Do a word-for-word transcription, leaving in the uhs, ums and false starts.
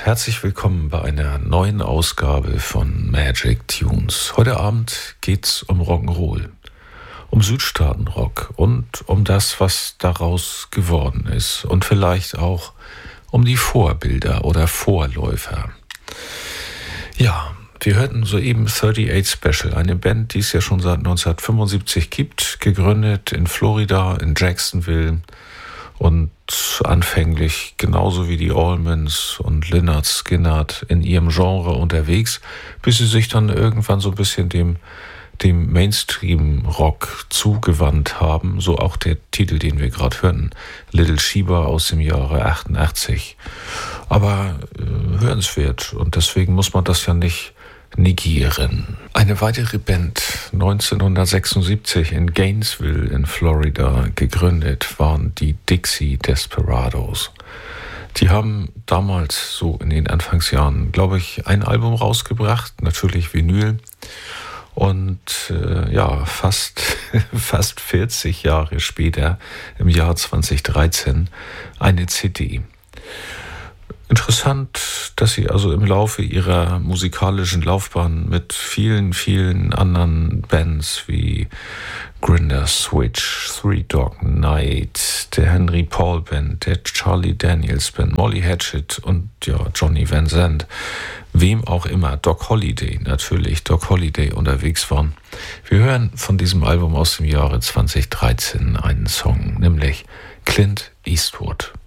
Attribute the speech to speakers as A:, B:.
A: herzlich willkommen bei einer neuen Ausgabe von Magic Tunes. Heute Abend geht's um Rock'n'Roll, um Südstaatenrock und um das, was daraus geworden ist und vielleicht auch um die Vorbilder oder Vorläufer. Ja, wir hörten soeben achtundachtzig Special, eine Band, die es ja schon seit neunzehnhundertfünfundsiebzig gibt, gegründet in Florida, in Jacksonville und anfänglich genauso wie die Allmans und Lynyrd Skynyrd in ihrem Genre unterwegs, bis sie sich dann irgendwann so ein bisschen dem, dem Mainstream-Rock zugewandt haben, so auch der Titel, den wir gerade hörten, Little Sheba aus dem Jahre achtundachtzig. Aber äh, hörenswert und deswegen muss man das ja nicht negieren. Eine weitere Band, neunzehnhundertsechsundsiebzig in Gainesville in Florida gegründet, waren die Dixie Desperados. Die haben damals so in den Anfangsjahren, glaube ich, ein Album rausgebracht, natürlich Vinyl. Und äh, ja, fast, fast vierzig Jahre später, im Jahr zweitausenddreizehn, eine C D. Interessant, dass sie also im Laufe ihrer musikalischen Laufbahn mit vielen, vielen anderen Bands wie Grinder Switch, Three Dog Night, der Henry Paul Band, der Charlie Daniels Band, Molly Hatchet und ja, Johnny Van Zandt, wem auch immer, Doc Holliday natürlich, Doc Holliday unterwegs waren. Wir hören von diesem Album aus dem Jahre zweitausenddreizehn einen Song, nämlich Clint Eastwood.